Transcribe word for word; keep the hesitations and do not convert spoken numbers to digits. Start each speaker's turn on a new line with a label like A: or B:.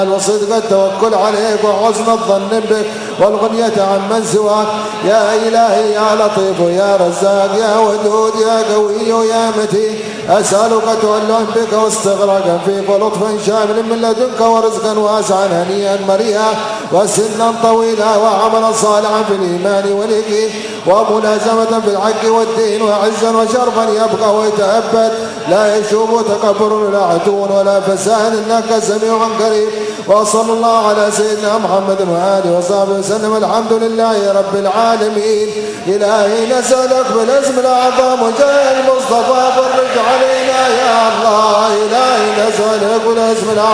A: وصدق التوكل عليك وحسن الظن بك والغنية عن من سواك. يا إلهي يا لطيف يا رزاق يا ودود يا قوي يا متين، أسألك تولوا بك واستغراقا فيك ولطفا شاملا من لدنك ورزقا واسعا هنيئا مريئا وسنا طويلا وعملا صالحا في الإيمان واليقين وملازمة في الحق والدين وعزا وشرفا يبقى ويتأبد لا يشوب تكبر ولا عدو ولا فساد إنك سميع قريب. وصلى الله على سيدنا محمد وآله وصحبه وسلم. الحمد لله رب العالمين. إلهي نسألك بالاسم الأعظم وجاه المصطفى فرج علينا يا الله. إلهي نسألك بالاسم الأعظم